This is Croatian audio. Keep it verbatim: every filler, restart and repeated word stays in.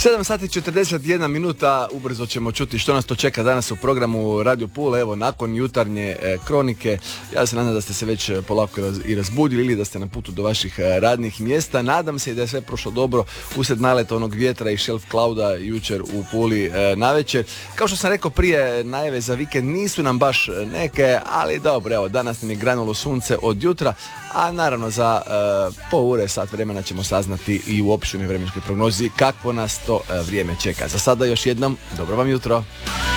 sedam sati četrdeset jedna minuta, ubrzo ćemo čuti što nas to čeka danas u programu Radio Pula. Evo, nakon jutarnje e, kronike, ja se nadam da ste se već polako raz, i razbudili ili da ste na putu do vaših e, radnih mjesta. Nadam se i da je sve prošlo dobro usred naleta onog vjetra i shelf clouda jučer u Puli e, navečer. Kao što sam rekao prije, najave za vikend nisu nam baš neke, ali dobro, evo, danas nam je granulo sunce od jutra, a naravno za e, pol ure, sat vremena ćemo saznati i u opštoj vremenskoj prognozi kakvo nas to e, vrijeme čeka. Za sada još jednom, dobro vam jutro.